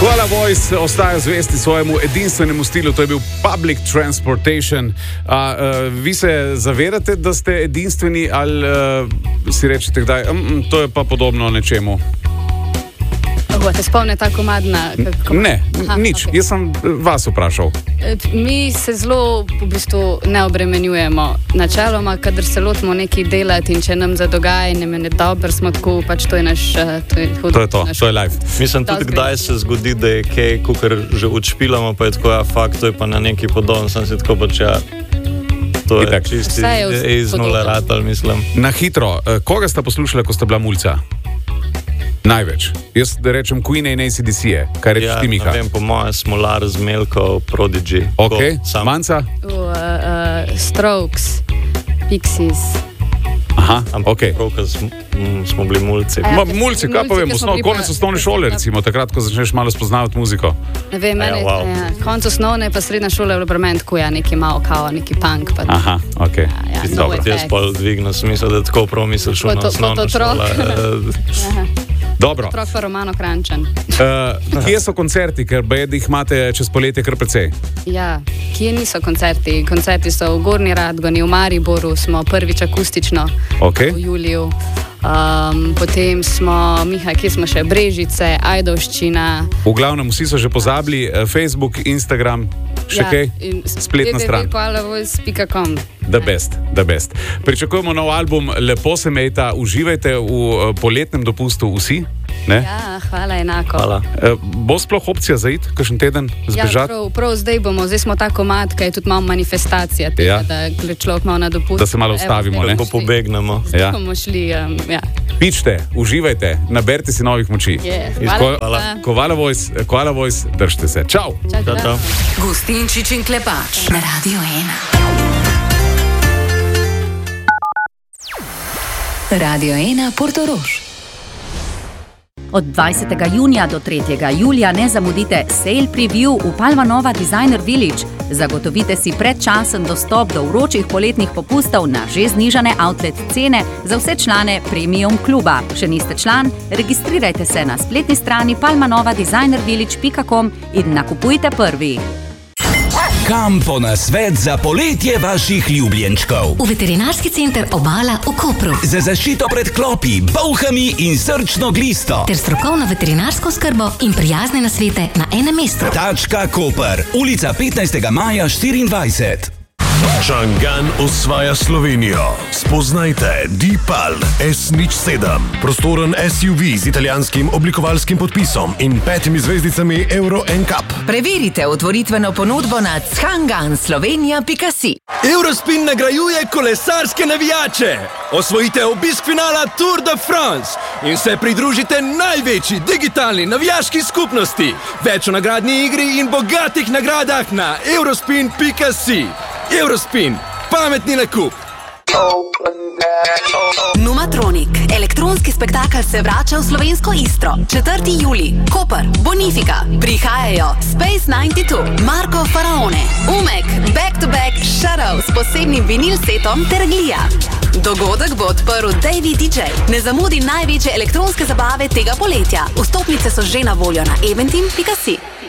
Koala Voice ostaja zvesti svojemu edinstvenemu stilu, to je bil Public Transportation. Vi se zavedate, da ste edinstveni ali si rečete kdaj, to je pa podobno nečemu? Te spomne ta komadna? Ne, nič. Okay. Jaz sem vas vprašal. Mi se zelo v bistvu ne obremenjujemo. Načeloma, kadar se lotimo nekaj delati in če nam za dogajanje je dobro, smo tako, pač to je naš... To je to, to je life. Mislim tudi, kdaj se zgodi, da je kaj, kukor že odšpilamo, pa je tako, fakt, to je pa na neki podoben, sem si tako pač, to je čisti iz nule ratal, mislim. Na hitro, koga sta poslušala, ko sta bila mulca? Največ. Jaz da rečem Queen in AC/DC-je. Kaj rečeš ti, Miha? Ne vem, po moje Smolar, Zmelko, Prodigy. Ok, Manca? Strokes, Pixies. Aha, ok. Smo bili mulci. Mulci, kaj pa vem, konec osnovne šole, recimo, takrat, ko začneš malo spoznavati muziko. Ne vem, konec osnovne pa srednja šola je bilo premen tako, neki malo kao, neki punk. Aha, ok. Dobro, jaz pa dvigno smisel, da tako prav misliš na osnovno šola. Dobro. Otrok pa Romano Krančan. Kje so koncerti, ker jih imate čez poletje kar precej? Ja, kje niso koncerti? Koncerti so v Gornji Radgoni, v Mariboru smo prvič akustično v juliju. Potem smo, Miha, kje smo še? Brežice, Ajdovščina. V glavnem, vsi so že pozabili, Facebook, Instagram, še kaj? Spletna stran. www.koalavoice.com. The best. Pričakujemo nov album, lepo se mejta, uživajte v poletnem dopustu vsi. Ne? Ja, hvala, enako. Hvala. Bo sploh opcija za iti, kakšen teden zbežati? Ja, prav zdaj smo ta komad, kaj je tudi malo manifestacija tega, da človek malo na dopust. Da se malo ustavimo, ne? Ko pobegnemo. Bomo šli, Pičite, uživajte, naberite si novih moči. Hvala. Koala Voice, držite se. Čau. Čau. Gustinčič in Klepač na Radio 1. Radio 1 Portorož. Od 20. junija do 3. julija ne zamudite Sale Preview v Palma Nova Designer Village. Zagotovite si predčasen dostop do vročih poletnih popustov na že znižane outlet cene za vse člane Premium kluba. Še niste član? Registrirajte se na spletni strani palmanovadesignervillage.com in nakupujte prvi. Kam po nasvet za poletje vaših ljubljenčkov? V veterinarski center Obala v Kopru. Za zaščito pred klopi, bolhami in srčno glisto. Ter strokovno veterinarsko skrbo in prijazne nasvete na enem mestu. Tačka Koper, ulica 15. maja 24. Čangan osvaja Slovenijo. Spoznajte Deepal S07. Prostoren SUV z italijanskim oblikovalskim podpisom in 5 zvezdicami Euro NCAP. Preverite otvoritveno ponudbo na changanslovenia.si. Eurospin nagrajuje kolesarske navijače. Osvojite obisk finala Tour de France in se pridružite največji digitalni navijaški skupnosti. Več o nagradni igri in bogatih nagradah na eurospin.si. Eurospin, pametni nakup. Numatronik, elektronski spektakel se vrača v slovensko Istro. 4. julij, Koper, Bonifika, prihajajo Space 92, Marko Faraone, Umek, Back to Back, Shadow s posebnim vinil setom ter Glija. Dogodek bo odprl Davey DJ. Ne zamudi največje elektronske zabave tega poletja. Vstopnice so že na voljo na eventim.si.